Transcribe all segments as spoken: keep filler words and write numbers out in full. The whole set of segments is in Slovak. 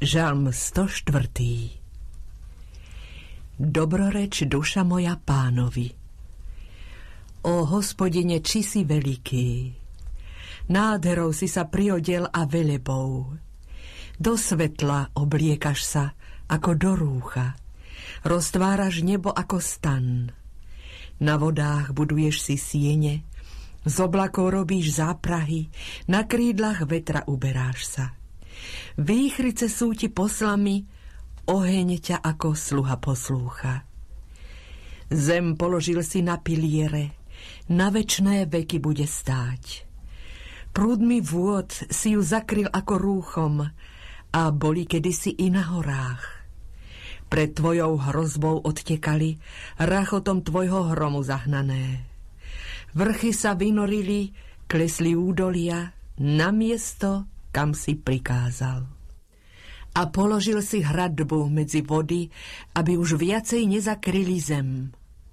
Žalm sto štyri. Dobroreč duša moja Pánovi. O Hospodine, či si veľký, nádherou si sa priodel a velebou. Do svetla obliekaš sa ako do rúcha, roztváraš nebo ako stan. Na vodách buduješ si siene, z oblakov robíš záprahy, na krídlach vetra uberáš sa. Výchrice sú ti poslami, oheň ťa ako sluha poslúcha. Zem položil si na piliere, na večné veky bude stáť. Prúdmi vôd si ju zakryl ako rúchom a boli kedysi i na horách. Pred tvojou hrozbou odtekali, rachotom tvojho hromu zahnané. Vrchy sa vynorili, klesli údolia, na miesto, kam si prikázal. A položil si hradbu medzi vody, aby už viacej nezakryli zem.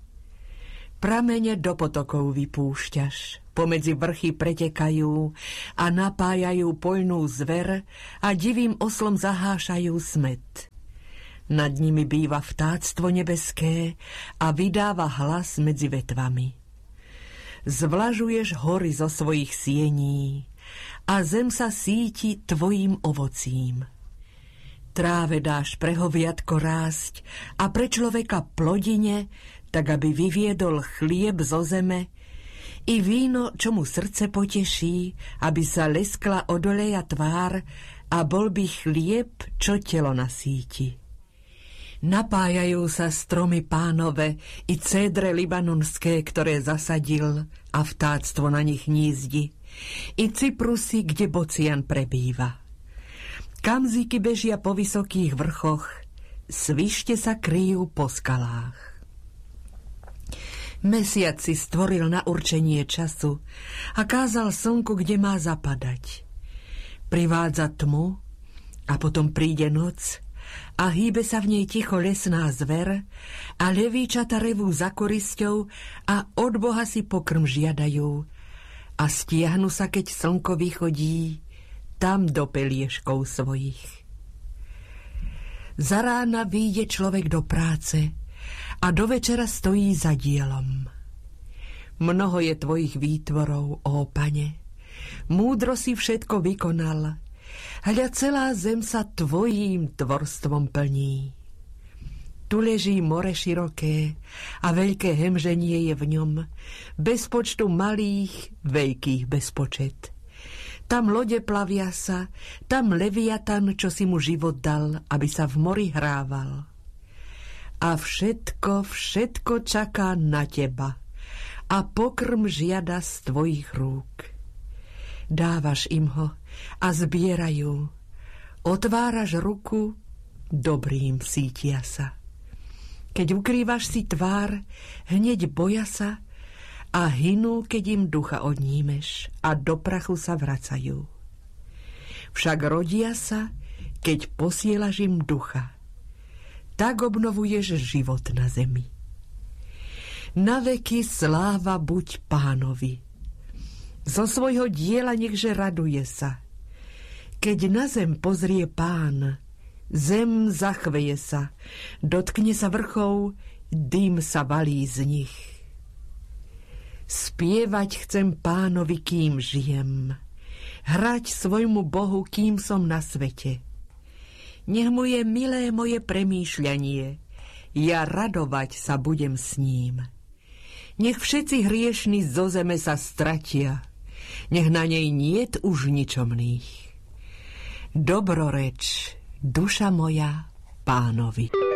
Pramene do potokov vypúšťaš, pomedzi vrchy pretekajú a napájajú poľnú zver a divým oslom zahášajú smet. Nad nimi býva vtáctvo nebeské a vydáva hlas medzi vetvami. Zvlažuješ hory zo svojich siení a zem sa síti tvojím ovocím. Tráve dáš prehoviatko rásť a pre človeka plodine, tak aby vyviedol chlieb zo zeme, i víno, čo mu srdce poteší, aby sa leskla od oleja tvár a bol by chlieb, čo telo nasíti. Napájajú sa stromy Pánove i cédre libanonské, ktoré zasadil a vtáctvo na nich hnízdi, i cyprusy, kde bocian prebýva. Kamzíky bežia po vysokých vrchoch, svište sa kryjú po skalách. Mesiac si stvoril na určenie času a kázal slnku, kde má zapadať. Privádza tmu a potom príde noc a hýbe sa v nej ticho lesná zver a levíčata revú za korisťou a od Boha si pokrm žiadajú a stiahnu sa, keď slnko vychodí, tam do pelieškov svojich. Za rána vyjde človek do práce a do večera stojí za dielom. Mnoho je tvojich výtvorov, ó Pane, múdro si všetko vykonal, hľa celá zem sa tvojím tvorstvom plní. Tu leží more široké a veľké hemženie je v ňom, bez počtu malých, veľkých bez počet. Tam lode plavia sa, tam leviatan, čo si mu život dal, aby sa v mori hrával. A všetko, všetko čaká na teba a pokrm žiada z tvojich rúk. Dávaš im ho a zbierajú. Otváraš ruku, dobrým sítia sa. Keď ukrývaš si tvár, hneď boja sa a hynú, keď im ducha odnímeš a do prachu sa vracajú. Však rodia sa, keď posielaš im ducha. Tak obnovuješ život na zemi. Na veky sláva buď Pánovi. Zo svojho diela nechže raduje sa. Keď na zem pozrie Pán, zem zachveje sa, dotkne sa vrchov, dym sa valí z nich. Spievať chcem Pánovi, kým žijem, hrať svojmu Bohu, kým som na svete. Nech mu je milé moje premýšľanie, ja radovať sa budem s ním. Nech všetci hriešni zo zeme sa stratia, nech na nej niet už ničomných. Dobroreč, duša moja Pánovi.